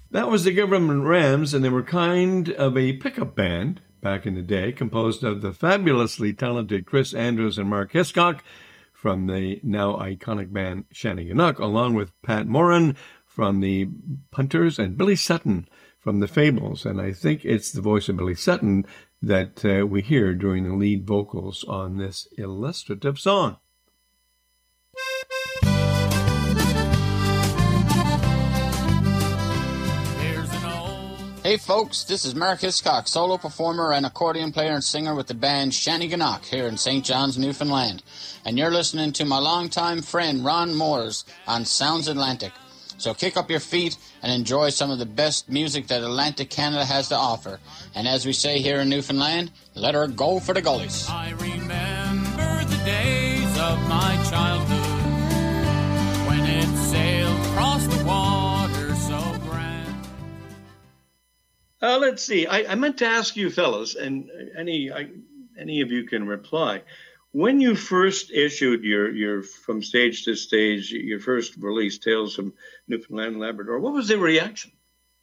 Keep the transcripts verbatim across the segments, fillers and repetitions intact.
That was the Government Rams, and they were kind of a pickup band back in the day, composed of the fabulously talented Chris Andrews and Mark Hiscock from the now iconic band Shanneyganock, along with Pat Moran from the Punters and Billy Sutton from the Fables. And I think it's the voice of Billy Sutton that uh, we hear during the lead vocals on this illustrative song. Hey folks, this is Mark Hiscock, solo performer and accordion player and singer with the band Shanneyganock here in Saint John's, Newfoundland. And you're listening to my longtime friend Ron Moores on Sounds Atlantic. So kick up your feet and enjoy some of the best music that Atlantic Canada has to offer. And as we say here in Newfoundland, let her go for the gullies. I remember the days of my childhood when it sailed across the water so grand. Uh, let's see. I, I meant to ask you fellas, and any I, any of you can reply. When you first issued your, your From Stage to Stage, your first release, Tales from Newfoundland and Labrador, what was the reaction?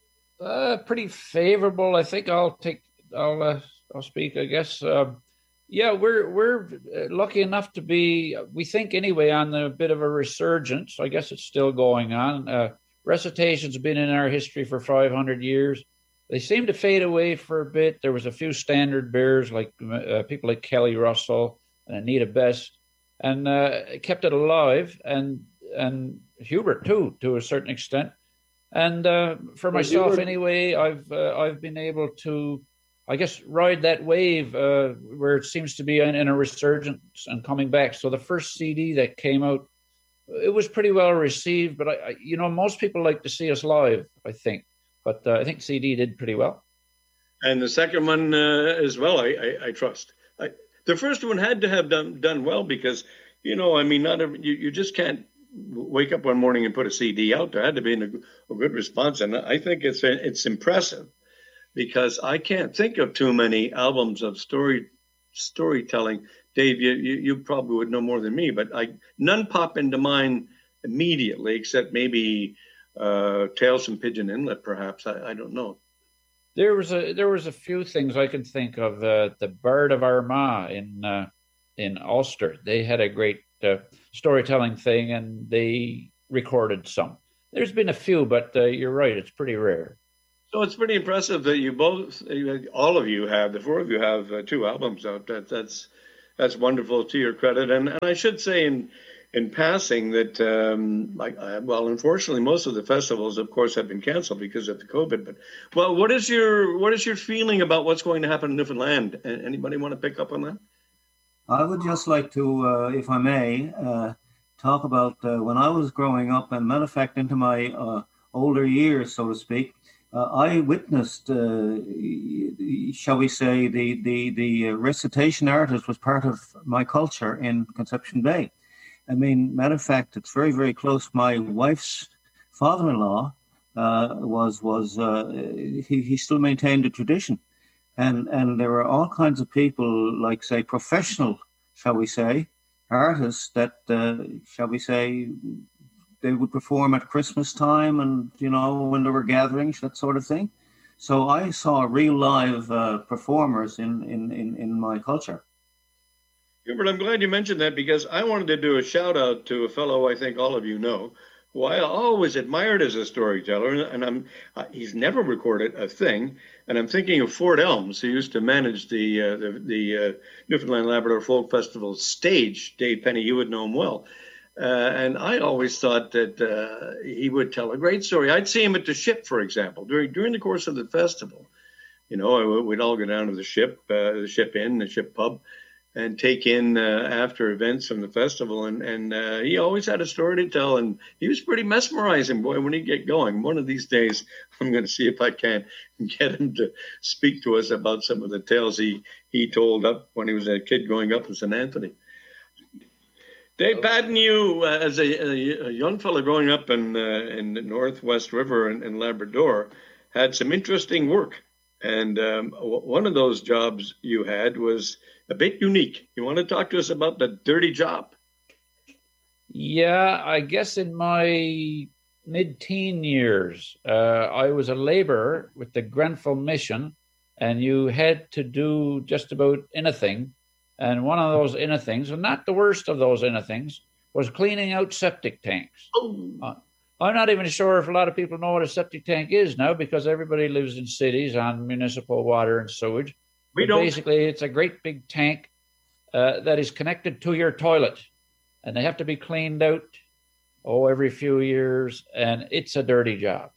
Uh, pretty favorable. I think I'll take. I'll. Uh, I'll speak. I guess. Uh, yeah, we're we're lucky enough to be. We think anyway on a bit of a resurgence. I guess it's still going on. Uh, recitations have been in our history for five hundred years. They seem to fade away for a bit. There was a few standard bearers like uh, people like Kelly Russell and Anita Best, and uh, kept it alive, and and Hubert too, to a certain extent. And uh, for well, myself, Hubert... anyway, I've uh, I've been able to, I guess, ride that wave uh, where it seems to be in, in a resurgence and coming back. So the first C D that came out, it was pretty well received. But I, I you know, most people like to see us live, I think. But uh, I think C D did pretty well. And the second one uh, as well, I, I, I trust. I, the first one had to have done done well because, you know, I mean, not every, you, you just can't wake up one morning and put a C D out. There had to be a, a good response. And I think it's it's impressive because I can't think of too many albums of story storytelling. Dave, you, you, you probably would know more than me, but I none pop into mind immediately except maybe uh, Tales from Pigeon Inlet, perhaps. I, I don't know. There was a there was a few things I can think of. Uh, the Bard of Armagh in uh, in Ulster, they had a great uh, storytelling thing, and they recorded some. There's been a few, but uh, you're right, it's pretty rare. So it's pretty impressive that you both, all of you have, the four of you have uh, two albums out. That that's that's wonderful to your credit. And and I should say in in passing that, um, like, uh, well, unfortunately, most of the festivals, of course, have been canceled because of the COVID. But, well, what is your what is your feeling about what's going to happen in Newfoundland? Anybody want to pick up on that? I would just like to, uh, if I may, uh, talk about uh, when I was growing up, and matter of fact, into my uh, older years, so to speak, uh, I witnessed, uh, shall we say, the the the recitation artist was part of my culture in Conception Bay. I mean, matter of fact, it's very, very close. My wife's father-in-law uh, was, was uh, he, he still maintained the tradition. And and there were all kinds of people, like, say, professional, shall we say, artists that, uh, shall we say, they would perform at Christmas time and, you know, when there were gatherings, that sort of thing. So I saw real live uh, performers in, in, in, in my culture. Hubert, I'm glad you mentioned that because I wanted to do a shout out to a fellow I think all of you know, who I always admired as a storyteller, and I'm uh, he's never recorded a thing. And I'm thinking of Fort Elms, who used to manage the uh, the, the uh, Newfoundland Labrador Folk Festival stage. Dave Penny, you would know him well. Uh, and I always thought that uh, he would tell a great story. I'd see him at the Ship, for example, during during the course of the festival. You know, we'd all go down to the Ship, uh, the Ship Inn, the Ship Pub, and take in uh, after events from the festival. And, and uh, he always had a story to tell, and he was pretty mesmerizing, boy, when he'd get going. One of these days, I'm going to see if I can get him to speak to us about some of the tales he, he told up when he was a kid growing up in Saint Anthony. Dave Patton, you, uh, as a, a, a young fellow growing up in, uh, in the Northwest River in, in Labrador, had some interesting work. And um, one of those jobs you had was a bit unique. You want to talk to us about the dirty job? Yeah, I guess in my mid-teen years, uh, I was a laborer with the Grenfell Mission, and you had to do just about anything. And one of those anythings, and not the worst of those anythings, was cleaning out septic tanks. Oh. Uh, I'm not even sure if a lot of people know what a septic tank is now, because everybody lives in cities on municipal water and sewage. We but don't. Basically, it's a great big tank uh, that is connected to your toilet, and they have to be cleaned out, oh, every few years, and it's a dirty job.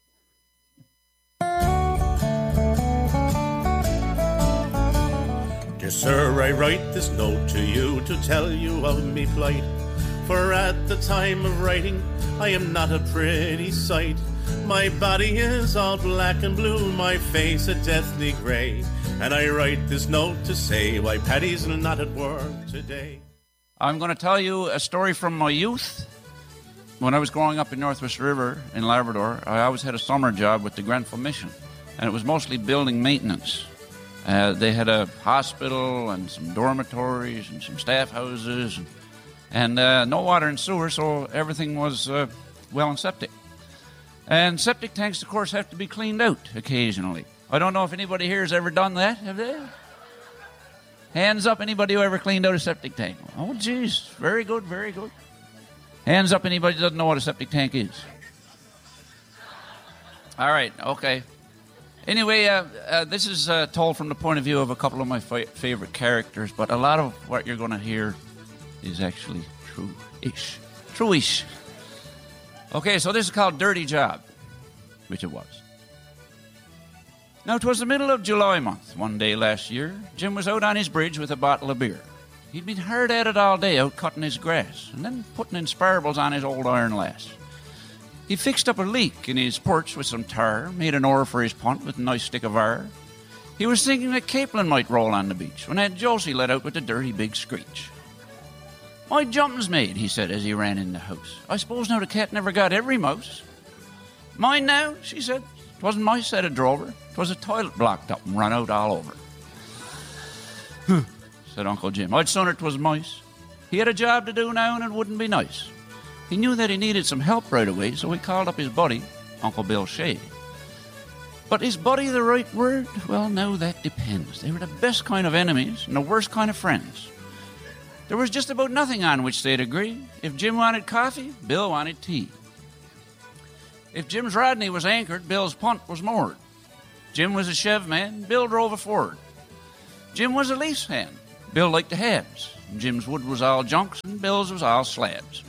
Dear sir, I write this note to you to tell you of me plight. For at the time of writing, I am not a pretty sight. My body is all black and blue, my face a deathly grey. And I write this note to say why Paddy's not at work today. I'm going to tell you a story from my youth. When I was growing up in Northwest River in Labrador, I always had a summer job with the Grenfell Mission, and it was mostly building maintenance. Uh, they had a hospital and some dormitories and some staff houses, and, and uh, no water and sewer, so everything was uh, well and septic. And septic tanks, of course, have to be cleaned out occasionally. I don't know if anybody here has ever done that, have they? Hands up, anybody who ever cleaned out a septic tank. Oh, geez, very good, very good. Hands up, anybody who doesn't know what a septic tank is. All right, okay. Anyway, uh, uh, this is uh, told from the point of view of a couple of my fi- favorite characters, but a lot of what you're going to hear is actually true-ish. True-ish. Okay, so this is called Dirty Job, which it was. Now, it was the middle of July month, one day last year. Jim was out on his bridge with a bottle of beer. He'd been hard at it all day, out cutting his grass, and then putting in sparbles on his old iron lass. He fixed up a leak in his porch with some tar, made an oar for his punt with a nice stick of wire. He was thinking that Capelin might roll on the beach when Aunt Josie let out with a dirty big screech. "My jumping's made," he said as he ran in the house. "I suppose now the cat never got every mouse." "Mine now," she said. "'Twasn't my set of drover. 'Twas a toilet blocked up and run out all over." "Huh," said Uncle Jim. "I'd sooner 'twas mice. He had a job to do now and it wouldn't be nice." He knew that he needed some help right away, so he called up his buddy, Uncle Bill Shea. But is buddy the right word? Well, now that depends. They were the best kind of enemies and the worst kind of friends. There was just about nothing on which they'd agree. If Jim wanted coffee, Bill wanted tea. If Jim's Rodney was anchored, Bill's punt was moored. Jim was a Chev man, Bill drove a Ford. Jim was a Leafs hand, Bill liked the Habs. Jim's wood was all junks and Bill's was all slabs.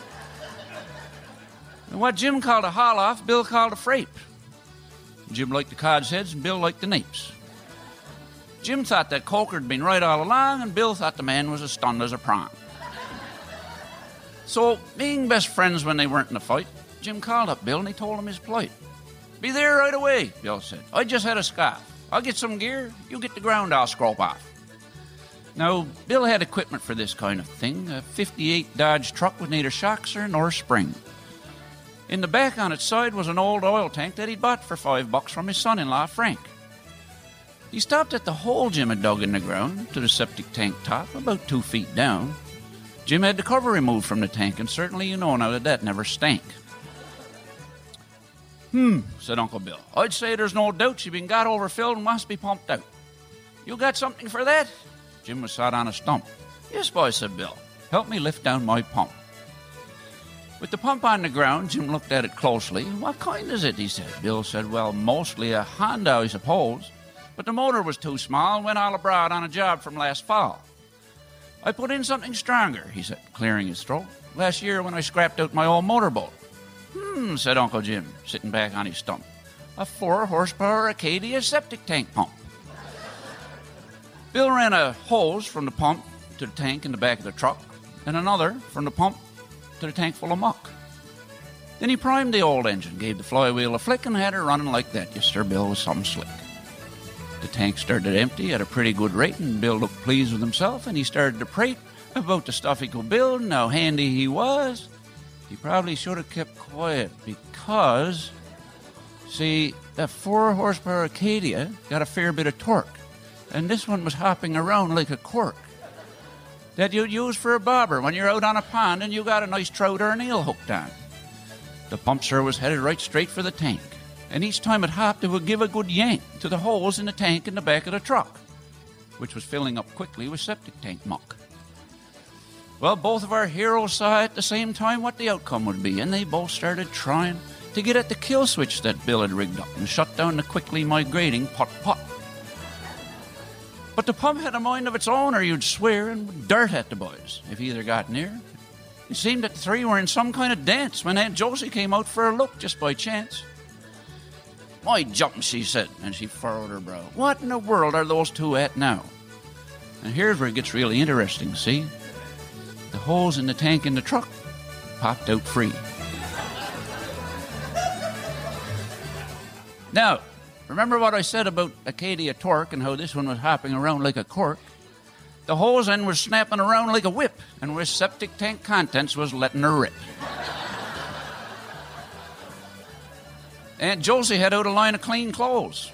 And what Jim called a haul-off, Bill called a frape. Jim liked the cod's heads and Bill liked the napes. Jim thought that Coker had been right all along, and Bill thought the man was as stunned as a prawn. So, being best friends when they weren't in a fight, Jim called up Bill and he told him his plight. "Be there right away," Bill said. "I just had a scoff. I'll get some gear, you get the ground I'll scrope off." Now, Bill had equipment for this kind of thing, a fifty-eight Dodge truck with neither shocks nor spring. In the back on its side was an old oil tank that he'd bought for five bucks from his son-in-law, Frank. He stopped at the hole Jim had dug in the ground to the septic tank top, about two feet down. Jim had the cover removed from the tank, and certainly you know now that that never stank. "Hmm," said Uncle Bill. "I'd say there's no doubt she's been got overfilled and must be pumped out. You got something for that?" Jim was sat on a stump. "Yes, boy," said Bill. "Help me lift down my pump." With the pump on the ground, Jim looked at it closely. "What kind is it?" he said. Bill said, "Well, mostly a Honda, I suppose. But the motor was too small and went all abroad on a job from last fall." "I put in something stronger," he said, clearing his throat. "Last year when I scrapped out my old motorboat." "Hmm," said Uncle Jim, sitting back on his stump. "A four-horsepower Acadia septic tank pump." Bill ran a hose from the pump to the tank in the back of the truck, and another from the pump to the tank full of muck. Then he primed the old engine, gave the flywheel a flick, and had her running like that. Yes, sir, Bill was something slick. The tank started empty at a pretty good rate, and Bill looked pleased with himself, and he started to prate about the stuff he could build and how handy he was. He probably should have kept quiet because, see, that four-horsepower Acadia got a fair bit of torque, and this one was hopping around like a cork that you'd use for a bobber when you're out on a pond and you got a nice trout or an eel hooked on. The pump, sir, was headed right straight for the tank, and each time it hopped, it would give a good yank to the holes in the tank in the back of the truck, which was filling up quickly with septic tank muck. Well, both of our heroes saw at the same time what the outcome would be, and they both started trying to get at the kill switch that Bill had rigged up and shut down the quickly migrating putt-putt. But the pump had a mind of its own, or you'd swear, and would dart at the boys if either got near. It seemed that the three were in some kind of dance when Aunt Josie came out for a look just by chance. "My jump," she said, and she furrowed her brow. "What in the world are those two at now?" And here's where it gets really interesting, see? The holes in the tank in the truck popped out free. Now, remember what I said about Acadia Torque and how this one was hopping around like a cork? The hose end was snapping around like a whip, and where septic tank contents was letting her rip. Aunt Josie had out a line of clean clothes.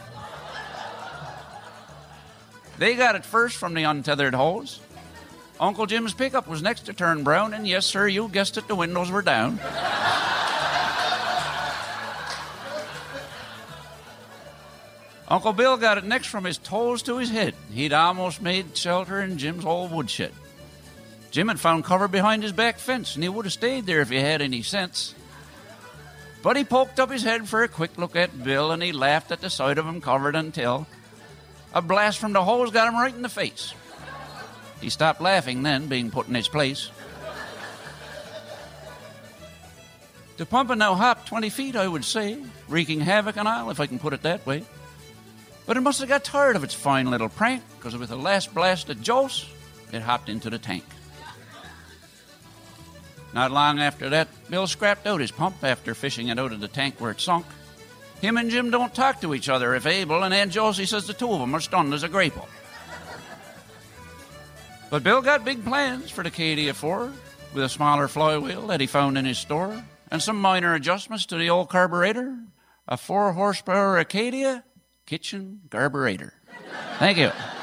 They got it first from the untethered hose. Uncle Jim's pickup was next to turn brown, and yes, sir, you guessed it, the windows were down. Uncle Bill got it next from his toes to his head. He'd almost made shelter in Jim's old woodshed. Jim had found cover behind his back fence, and he would have stayed there if he had any sense. But he poked up his head for a quick look at Bill, and he laughed at the sight of him covered until a blast from the hose got him right in the face. He stopped laughing then, being put in his place. The pump had now hopped twenty feet, I would say, wreaking havoc and all, if I can put it that way. But it must have got tired of its fine little prank, because with the last blast of Jose, it hopped into the tank. Not long after that, Bill scrapped out his pump after fishing it out of the tank where it sunk. Him and Jim don't talk to each other if able, and Aunt Josie says the two of them are stunned as a grapple. But Bill got big plans for the Acadia four, with a smaller flywheel that he found in his store, and some minor adjustments to the old carburetor, a four horsepower Acadia kitchen carburetor. Thank you.